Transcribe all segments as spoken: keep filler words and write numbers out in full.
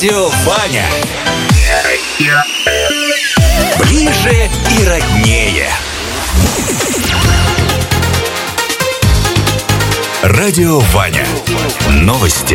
Радио Ваня. Ближе и роднее. Радио Ваня. Новости.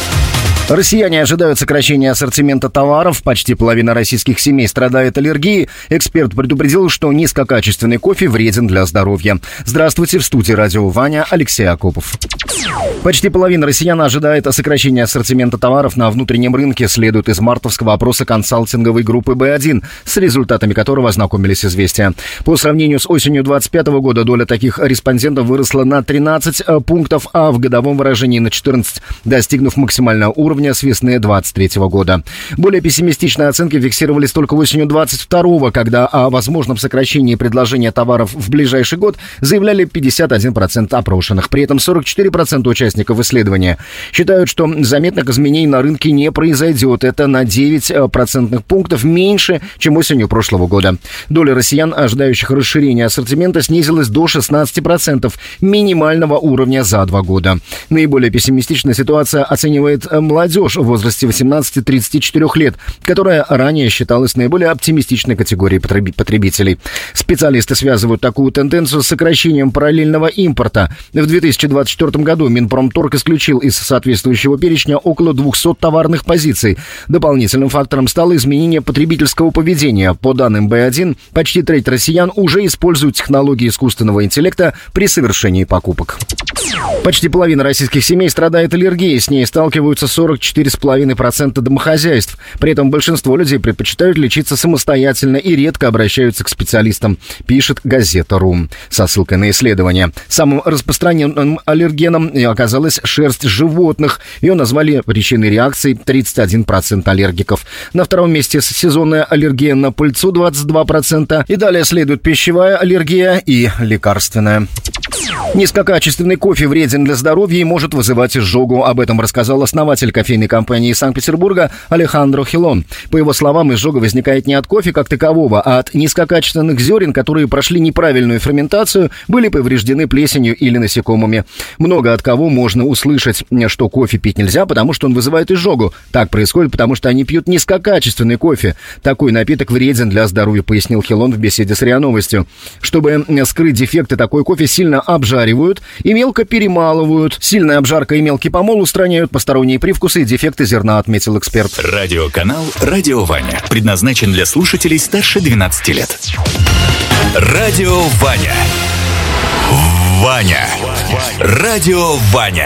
Россияне ожидают сокращения ассортимента товаров. Почти половина российских семей страдает аллергией. Эксперт предупредил, что низкокачественный кофе вреден для здоровья. Здравствуйте, в студии Радио Ваня Алексей Акопов. Почти половина россиян ожидает сокращения ассортимента товаров на внутреннем рынке, следует из мартовского опроса консалтинговой группы бэ один, с результатами которого ознакомились «Известия». По сравнению с осенью двадцать пятого года доля таких респондентов выросла на тринадцать пунктов, а в годовом выражении на четырнадцать, достигнув максимального уровня с весны двадцать третьего года. Более пессимистичные оценки фиксировались только осенью двадцать второго, когда о возможном сокращении предложения товаров в ближайший год заявляли пятьдесят один процент опрошенных. При этом сорок четыре процента участников исследования считают, что заметных изменений на рынке не произойдет. Это на девять процентных пунктов меньше, чем осенью прошлого года. Доля россиян, ожидающих расширения ассортимента, снизилась до шестнадцати процентов, минимального уровня за два года. Наиболее пессимистичная ситуация оценивает молодежь в возрасте восемнадцати тридцати четырёх лет, которая ранее считалась наиболее оптимистичной категорией потребителей. Специалисты связывают такую тенденцию с сокращением параллельного импорта. В две тысячи двадцать четвёртом году Минпромторг исключил из соответствующего перечня около двухсот товарных позиций. Дополнительным фактором стало изменение потребительского поведения. По данным бэ один, почти треть россиян уже используют технологии искусственного интеллекта при совершении покупок. Почти половина российских семей страдает аллергией. С ней сталкиваются сорок четыре целых пять десятых процента домохозяйств. При этом большинство людей предпочитают лечиться самостоятельно и редко обращаются к специалистам, пишет газета РУ со ссылкой на исследование. Самым распространенным аллергеном оказалась шерсть животных. Ее назвали причиной реакции тридцать один процент аллергиков. На втором месте сезонная аллергия на пыльцу двадцать два процента. И далее следует пищевая аллергия и лекарственная. Низкокачественный кофе вреден для здоровья и может вызывать изжогу. Об этом рассказал основатель кофейной компании из Санкт-Петербурга Алехандро Хилон. По его словам, изжога возникает не от кофе как такового, а от низкокачественных зерен, которые прошли неправильную ферментацию, были повреждены плесенью или насекомыми. Много от кого можно услышать, что кофе пить нельзя, потому что он вызывает изжогу. Так происходит, потому что они пьют низкокачественный кофе. Такой напиток вреден для здоровья, пояснил Хилон в беседе с РИА Новостью. Чтобы скрыть дефекты, такой кофе сильно обжаривают и мелко перемалывают. Сильная обжарка и мелкий помол устраняют посторонние привкусы и дефекты зерна, отметил эксперт. Радиоканал «Радио Ваня» предназначен для слушателей старше двенадцати лет. Радио Ваня. Ваня. Радио Ваня.